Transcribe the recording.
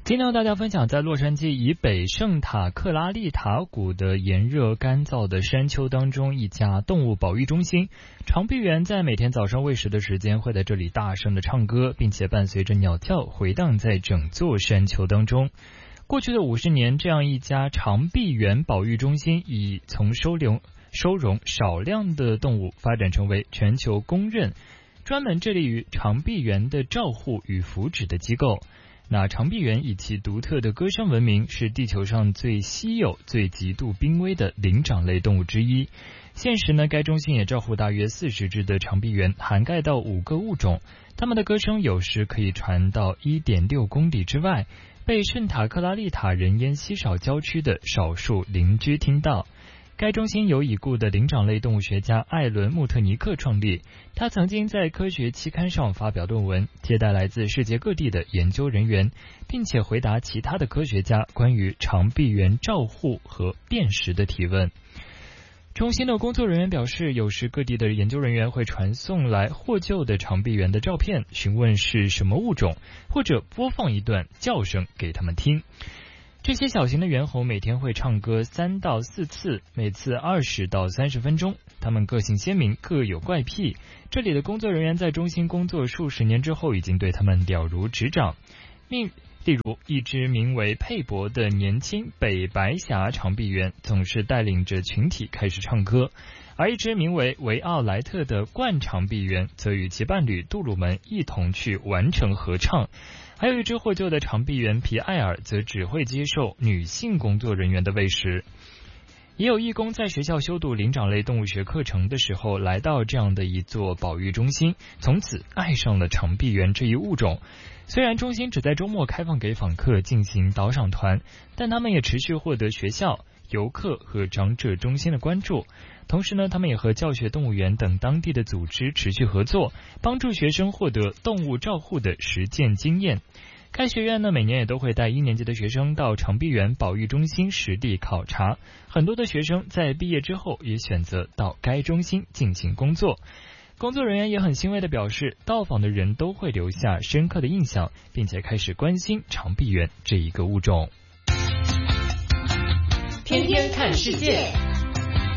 今天和大家分享，在洛杉矶以北圣塔克拉丽塔谷的炎热干燥的山丘当中，一家动物保育中心，长臂猿在每天早上喂食的时间会在这里大声的唱歌，并且伴随着鸟叫回荡在整座山丘当中。过去的50年，这样一家长臂猿保育中心已从收容少量的动物发展成为全球公认专门致力于长臂猿的照护与福祉的机构。那长臂猿以其独特的歌声闻名，是地球上最稀有、最极度濒危的灵长类动物之一。现时呢，该中心也照护大约40只的长臂猿，涵盖到5个物种。它们的歌声有时可以传到 1.6 公里之外，被圣塔克拉丽塔人烟稀少郊区的少数邻居听到。该中心由已故的灵长类动物学家艾伦·穆特尼克创立，他曾经在科学期刊上发表论文，接待来自世界各地的研究人员，并且回答其他的科学家关于长臂猿照护和辨识的提问。中心的工作人员表示，有时各地的研究人员会传送来获救的长臂猿的照片，询问是什么物种，或者播放一段叫声给他们听。这些小型的猿猴每天会唱歌3到4次，每次20到30分钟。它们个性鲜明，各有怪癖。这里的工作人员在中心工作数十年之后，已经对他们了如指掌。例如，一只名为佩伯的年轻北白颊长臂猿总是带领着群体开始唱歌，而一只名为维奥莱特的冠长臂猿则与其伴侣杜鲁门一同去完成合唱。还有一只获救的长臂猿皮埃尔则只会接受女性工作人员的喂食。也有义工在学校修读灵长类动物学课程的时候，来到这样的一座保育中心，从此爱上了长臂猿这一物种。虽然中心只在周末开放给访客进行导赏团，但他们也持续获得学校、游客和长者中心的关注。同时呢，他们也和教学动物园等当地的组织持续合作，帮助学生获得动物照护的实践经验。该学院呢，每年也都会带1年级的学生到长臂猿保育中心实地考察，很多的学生在毕业之后也选择到该中心进行工作。工作人员也很欣慰地表示，到访的人都会留下深刻的印象，并且开始关心长臂猿这一个物种。 天天看世界。